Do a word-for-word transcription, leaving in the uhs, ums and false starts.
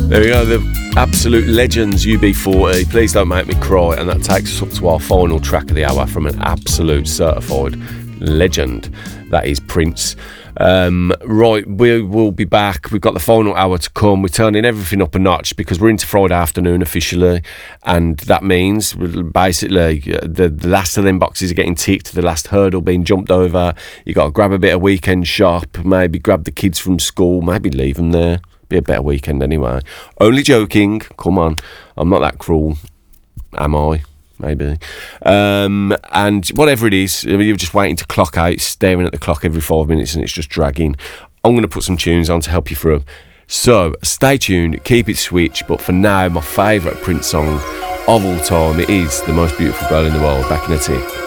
There we go, the absolute legends U B forty, Please Don't Make Me Cry, and that takes us up to our final track of the hour from an absolute certified legend. That is Prince. Um, right, we will be back. We've got the final hour to come. We're turning everything up a notch because we're into Friday afternoon officially, and that means basically the, the last of them boxes are getting ticked, the last hurdle being jumped over. You got to grab a bit of weekend shop, maybe grab the kids from school, maybe leave them there. Be a better weekend anyway. Only joking. Come on, I'm not that cruel, am I? Maybe. Um, and whatever it is, you're just waiting to clock out, staring at the clock every five minutes and it's just dragging. I'm going to put some tunes on to help you through. So stay tuned, keep it switched, but for now, my favourite Prince song of all time, it is The Most Beautiful Girl in the World, Back in a Tick.